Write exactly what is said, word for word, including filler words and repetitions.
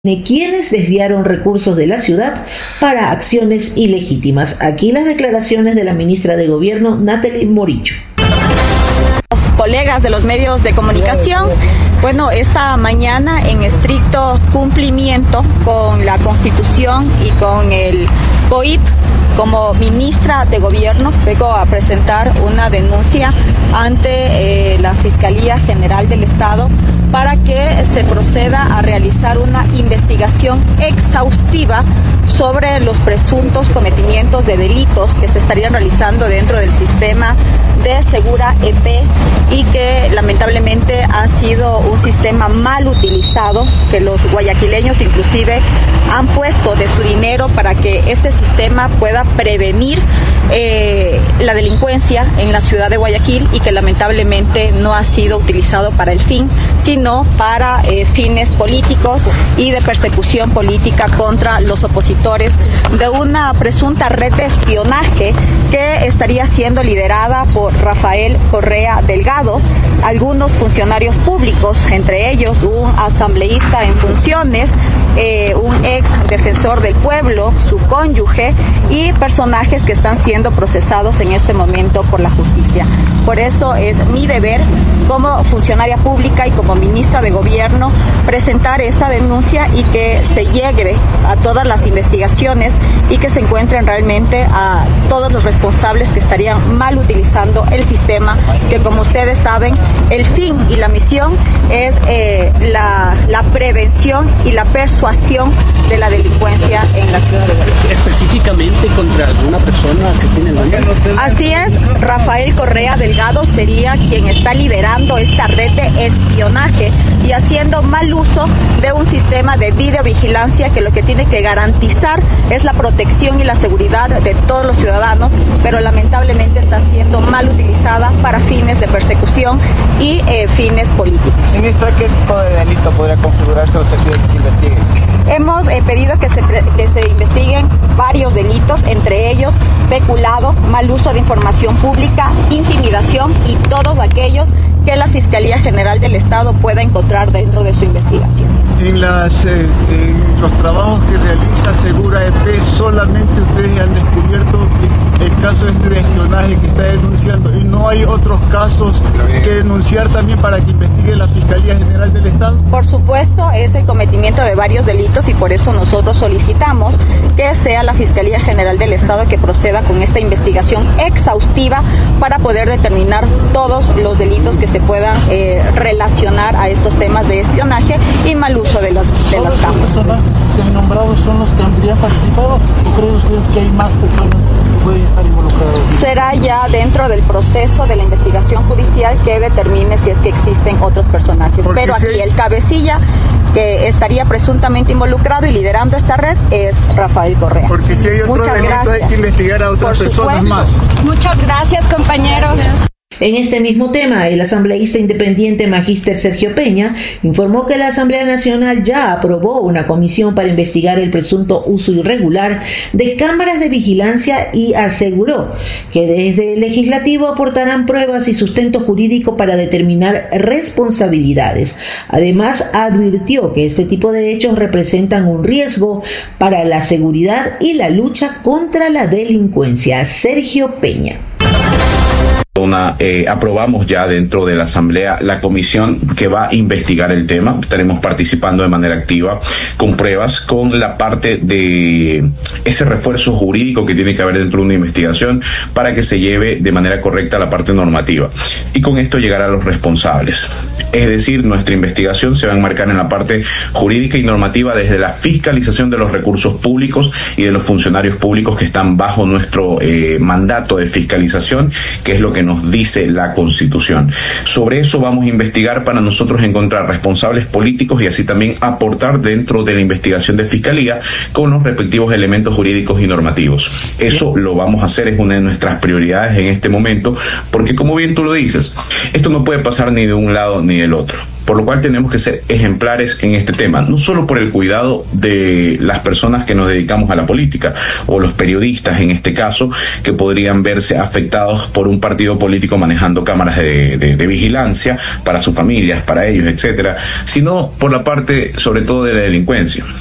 de quienes desviaron recursos de la ciudad para acciones ilegítimas. Aquí las declaraciones de la ministra de Gobierno, Nathalie Morillo. Los colegas de los medios de comunicación, bueno, esta mañana en estricto cumplimiento con la Constitución y con el C O I P, como ministra de Gobierno, vengo a presentar una denuncia ante eh, la Fiscalía General del Estado para que se proceda a realizar una investigación exhaustiva sobre los presuntos cometimientos de delitos que se estarían realizando dentro del sistema de Segura E P y que lamentablemente ha sido un sistema mal utilizado, que los guayaquileños inclusive han puesto de su dinero para que este sistema pueda prevenir eh, la delincuencia en la ciudad de Guayaquil y que lamentablemente no ha sido utilizado para el fin, sino para eh, fines políticos y de persecución política contra los opositores de una presunta red de espionaje que estaría siendo liderada por Rafael Correa Delgado, algunos funcionarios públicos, entre ellos un asambleísta en funciones, eh, un ex defensor del pueblo, su cónyuge y personajes que están siendo procesados en este momento por la justicia. Por eso es mi deber como funcionaria pública y como ministra de Gobierno presentar esta denuncia y que se llegue a todas las investigaciones y que se encuentren realmente a todos los responsables que estarían mal utilizando el sistema, que como ustedes saben, el fin y la misión es eh, la, la prevención y la persuasión de la delincuencia en la ciudad de Guayaquil. ¿Específicamente contra alguna persona se tiene nombre? Así es, Rafael Correa Delgado sería quien está liderando esta red de espionaje y haciendo mal uso de un sistema de videovigilancia que lo que tiene que garantizar es la protección y la seguridad de todos los ciudadanos, pero lamentablemente está siendo mal utilizada para fines de persecución y eh, fines políticos. Ministra, ¿qué tipo de delito podría configurarse o se pide que se investigue? Hemos eh, pedido que se, que se investiguen varios delitos, entre ellos peculado, mal uso de información pública, intimidación y todos aquellos que la Fiscalía General del Estado pueda encontrar dentro de su investigación. En, las, eh, en los trabajos que realiza Segura E P, solamente ustedes han descubierto el caso este de espionaje que está denunciando y no hay otros casos que denunciar también para que investigue la Fiscalía General del Estado. Por supuesto, es el cometimiento de varios delitos y por eso nosotros solicitamos que sea la Fiscalía General del Estado que proceda con esta investigación exhaustiva para poder determinar todos los delitos que se puedan eh, relacionar a estos temas de espionaje y mal uso de las, de las cámaras. ¿Los personajes que se han nombrado son los que habrían participado o creen ustedes que hay más personas que pueden estar involucradas? Será ya dentro del proceso de la investigación judicial que determine si es que existen otros personajes. Porque pero aquí sí, el cabecilla que estaría presuntamente involucrado y liderando esta red es Rafael Correa. Porque si hay otro delito hay que investigar a otras Por personas supuesto. más. Muchas gracias, compañeros. Gracias. En este mismo tema, el asambleísta independiente Magíster Sergio Peña informó que la Asamblea Nacional ya aprobó una comisión para investigar el presunto uso irregular de cámaras de vigilancia y aseguró que desde el legislativo aportarán pruebas y sustento jurídico para determinar responsabilidades. Además, advirtió que este tipo de hechos representan un riesgo para la seguridad y la lucha contra la delincuencia. Sergio Peña. Una, eh, aprobamos ya dentro de la Asamblea la comisión que va a investigar el tema. Estaremos participando de manera activa con pruebas, con la parte de ese refuerzo jurídico que tiene que haber dentro de una investigación para que se lleve de manera correcta la parte normativa. Y con esto llegar a los responsables. Es decir, nuestra investigación se va a enmarcar en la parte jurídica y normativa desde la fiscalización de los recursos públicos y de los funcionarios públicos que están bajo nuestro eh, mandato de fiscalización, que es lo que nos dice la Constitución. Sobre eso vamos a investigar para nosotros encontrar responsables políticos y así también aportar dentro de la investigación de Fiscalía con los respectivos elementos jurídicos y normativos. Eso lo vamos a hacer, es una de nuestras prioridades en este momento, porque como bien tú lo dices, esto no puede pasar ni de un lado ni del otro. por lo cual tenemos que ser ejemplares en este tema, no solo por el cuidado de las personas que nos dedicamos a la política, o los periodistas en este caso, que podrían verse afectados por un partido político manejando cámaras de, de, de vigilancia para sus familias, para ellos, etcétera, sino por la parte sobre todo de la delincuencia.